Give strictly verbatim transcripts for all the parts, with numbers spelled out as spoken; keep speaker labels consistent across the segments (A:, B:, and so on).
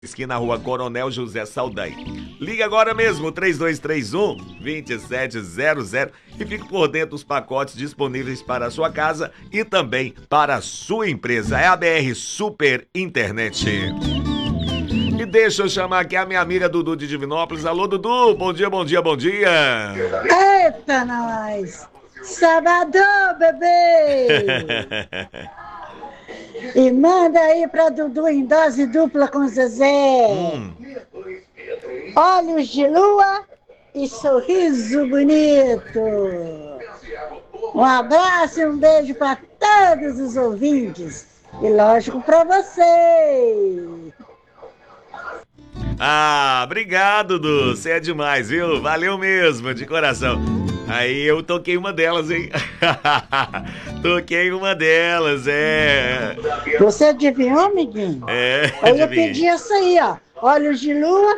A: Esquina Rua Coronel José Saldanha. Liga agora mesmo, três dois três um, dois sete zero zero e fique por dentro dos pacotes disponíveis para a sua casa e também para a sua empresa. É a B R Super Internet. E deixa eu chamar aqui a minha amiga Dudu de Divinópolis. Alô, Dudu, bom dia, bom dia, bom dia.
B: Eita, nós! Sabadão, bebê! E manda aí pra Dudu em dose dupla com Zezé.
A: Hum.
B: Olhos de lua e sorriso bonito. Um abraço e um beijo para todos os ouvintes. E lógico para você.
A: Ah, obrigado, Dudu. Você é demais, viu? Valeu mesmo, de coração. Aí eu toquei uma delas, hein? Toquei uma delas, é.
B: Você adivinhou, amiguinho?
A: É,
B: Eu ia
A: adivinhei.
B: pedir essa aí, ó. Olhos de lua.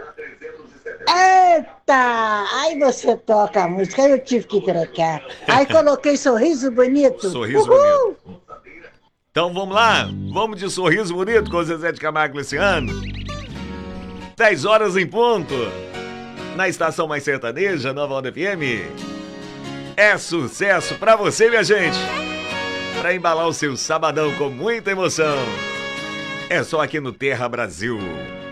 B: Eita! Aí você toca a música, aí eu tive que trocar. Aí coloquei sorriso bonito.
A: Sorriso
B: Uhul!
A: bonito. Então vamos lá? Vamos de sorriso bonito com o Zezé de Camargo Luciano? dez horas em ponto. Na estação mais sertaneja, Nova Onda F M. É sucesso pra você, minha gente. Pra embalar o seu sabadão com muita emoção. É só aqui no Terra Brasil.